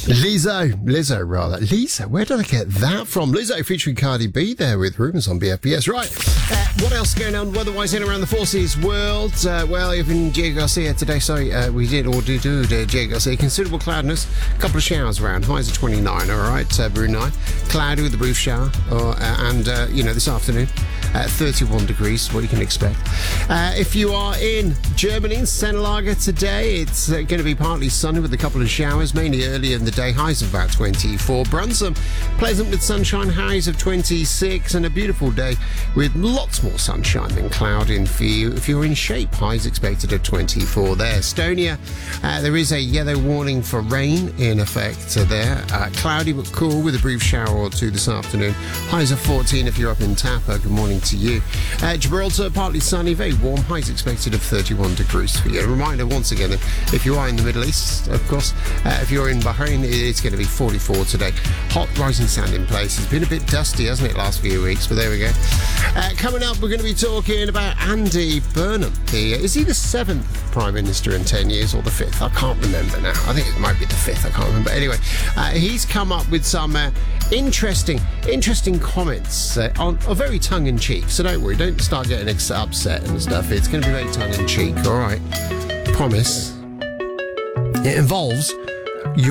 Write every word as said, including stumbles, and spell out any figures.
Lizzo, Lizzo rather. Lizzo, where did I get that from? Lizzo featuring Cardi B there with Rumours on B F B S. Right, uh, what else is going on weather-wise in around the Forces world? Uh, well, even Diego Garcia today, sorry, uh, we did, or do do, do Diego Garcia. Considerable cloudiness, a couple of showers around, highs of twenty-nine, all right, uh, Brunei. Cloudy with a brief shower, or, uh, and, uh, you know, this afternoon, uh, thirty-one degrees, what you can expect. Uh, if you are in Germany, in Sennelager today, it's uh, going to be partly sunny with a couple of showers, mainly early in the day, highs of about twenty-four. Brunsum, pleasant with sunshine, highs of twenty-six, and a beautiful day with lots more sunshine than cloud in for you. If you're in shape, highs expected of twenty-four there. Estonia, uh, there is a yellow warning for rain in effect there. Uh, cloudy but cool with a brief shower or two this afternoon. Highs of fourteen if you're up in Tapa. Good morning to you. Uh, Gibraltar, partly sunny, very warm. Highs expected of thirty-one degrees for you. A reminder once again, if you are in the Middle East, of course, uh, if you're in Bahrain, it's going to be forty-four today. Hot rising sand in place. It's been a bit dusty, hasn't it, last few weeks? But there we go. Uh, coming up, we're going to be talking about Andy Burnham. The, is he the seventh Prime Minister in ten years or the fifth? I can't remember now. I think it might be the fifth. I can't remember. Anyway, uh, he's come up with some uh, interesting, interesting comments uh, on, are very tongue-in-cheek. So don't worry. Don't start getting upset and stuff. It's going to be very tongue-in-cheek. All right. Promise. It involves